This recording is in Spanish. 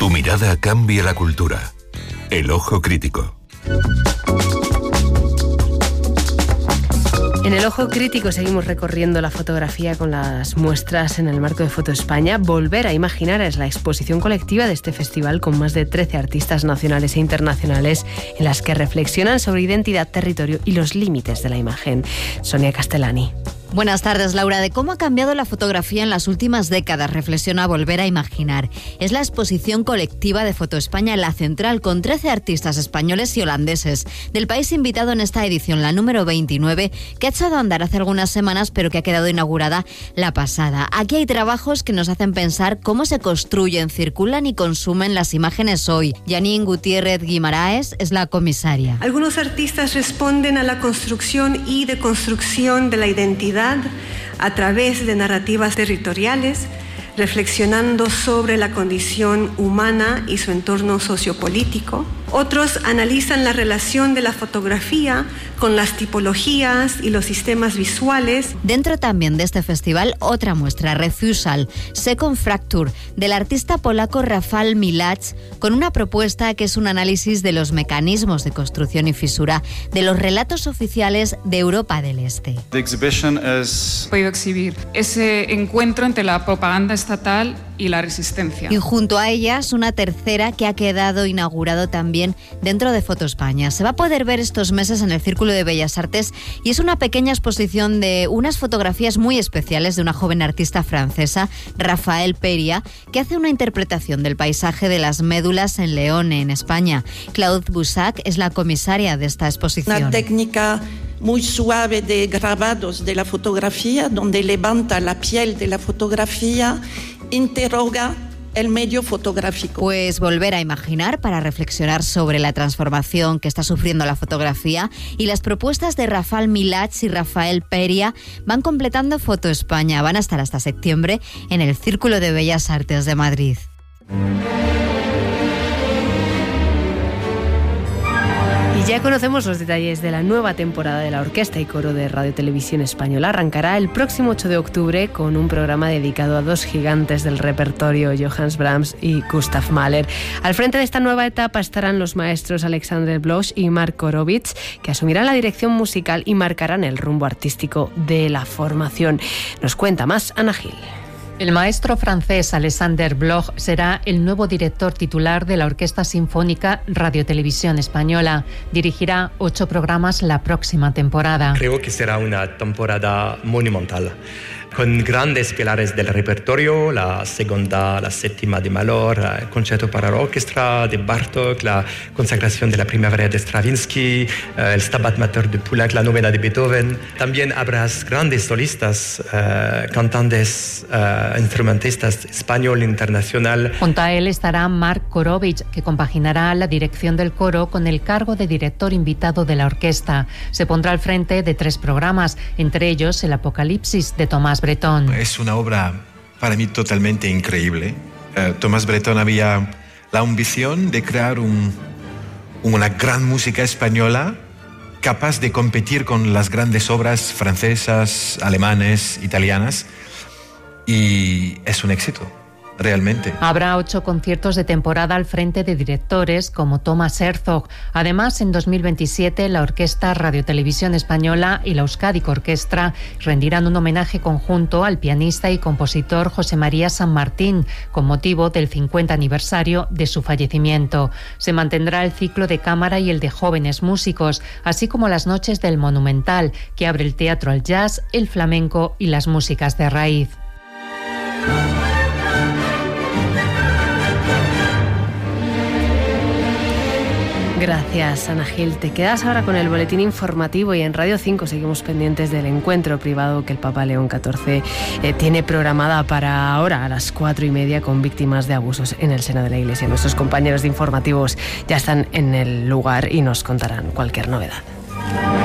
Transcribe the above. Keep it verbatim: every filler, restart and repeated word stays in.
Tu mirada cambia la cultura. El ojo crítico. En el ojo crítico seguimos recorriendo la fotografía con las muestras en el marco de Foto España. Volver a imaginar es la exposición colectiva de este festival con más de trece artistas nacionales e internacionales en las que reflexionan sobre identidad, territorio y los límites de la imagen. Sonia Castellani. Buenas tardes, Laura. De cómo ha cambiado la fotografía en las últimas décadas, reflexiona Volver a imaginar. Es la exposición colectiva de Foto España en la central, con trece artistas españoles y holandeses. Del país invitado en esta edición, la número veintinueve, que ha echado a andar hace algunas semanas, pero que ha quedado inaugurada la pasada. Aquí hay trabajos que nos hacen pensar cómo se construyen, circulan y consumen las imágenes hoy. Janine Gutiérrez Guimaraes es la comisaria. Algunos artistas responden a la construcción y deconstrucción de la identidad a través de narrativas territoriales, reflexionando sobre la condición humana y su entorno sociopolítico. Otros analizan la relación de la fotografía con las tipologías y los sistemas visuales. Dentro también de este festival, otra muestra, Refusal, Second Fracture, del artista polaco Rafał Milacz, con una propuesta que es un análisis de los mecanismos de construcción y fisura de los relatos oficiales de Europa del Este. The exhibition is... He podido exhibir ese encuentro entre la propaganda estatal y la resistencia. Y junto a ellas, una tercera que ha quedado inaugurado también dentro de Foto España. Se va a poder ver estos meses en el Círculo de Bellas Artes y es una pequeña exposición de unas fotografías muy especiales de una joven artista francesa, Raphaël Peria, que hace una interpretación del paisaje de las médulas en León, en España. Claude Boussac es la comisaria de esta exposición. Una técnica muy suave de grabados de la fotografía, donde levanta la piel de la fotografía, interroga el medio fotográfico. Pues volver a imaginar para reflexionar sobre la transformación que está sufriendo la fotografía, y las propuestas de Rafał Milacz y Raphaël Peria van completando Foto España. Van a estar hasta septiembre en el Círculo de Bellas Artes de Madrid. Y ya conocemos los detalles de la nueva temporada de la Orquesta y Coro de Radio Televisión Española. Arrancará el próximo ocho de octubre con un programa dedicado a dos gigantes del repertorio, Johannes Brahms y Gustav Mahler. Al frente de esta nueva etapa estarán los maestros Alexander Bloch y Mark Korovitz, que asumirán la dirección musical y marcarán el rumbo artístico de la formación. Nos cuenta más Ana Gil. El maestro francés Alexander Bloch será el nuevo director titular de la Orquesta Sinfónica Radio Televisión Española. Dirigirá ocho programas la próxima temporada. Creo que será una temporada monumental, con grandes pilares del repertorio, la segunda, la séptima de Mahler, el concierto para la orquesta de Bartók, la consagración de la primavera de Stravinsky, el Stabat Mater de Poulenc, la novena de Beethoven. También habrá grandes solistas, eh, cantantes, eh, instrumentistas español, internacional. Junto a él estará Mark Korovitz, que compaginará la dirección del coro con el cargo de director invitado de la orquesta. Se pondrá al frente de tres programas, entre ellos el Apocalipsis de Tomás Bretón. Es una obra para mí totalmente increíble. Uh, Tomás Bretón había la ambición de crear un, una gran música española capaz de competir con las grandes obras francesas, alemanes, italianas, y es un éxito. Realmente. Habrá ocho conciertos de temporada al frente de directores como Thomas Herzog. Además, en dos mil veintisiete, la Orquesta Radio Televisión Española y la Euskadi Orquestra rendirán un homenaje conjunto al pianista y compositor José María San Martín, con motivo del cincuenta aniversario de su fallecimiento. Se mantendrá el ciclo de cámara y el de jóvenes músicos, así como las noches del Monumental, que abre el teatro al jazz, el flamenco y las músicas de raíz. Gracias, Ana Gil. Te quedas ahora con el boletín informativo y en Radio cinco seguimos pendientes del encuentro privado que el Papa León catorce eh, tiene programada para ahora a las cuatro y media con víctimas de abusos en el seno de la Iglesia. Nuestros compañeros de informativos ya están en el lugar y nos contarán cualquier novedad.